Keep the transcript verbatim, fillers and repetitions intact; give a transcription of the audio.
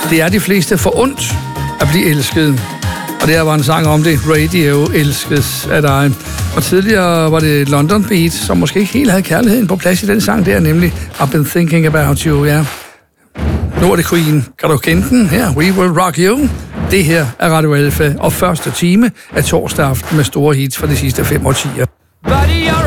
Det er de fleste for ondt at blive elsket. Og det her var en sang om det. Radio elskes af dig. Og tidligere var det London Beat, som måske ikke helt havde kærligheden på plads i den sang der, nemlig I've been thinking about you, ja. Nu er det Queen. Kan du kende den her? We will rock you. Det her er Radio Alfa og første time af torsdag aften med store hits fra de sidste fem årtier.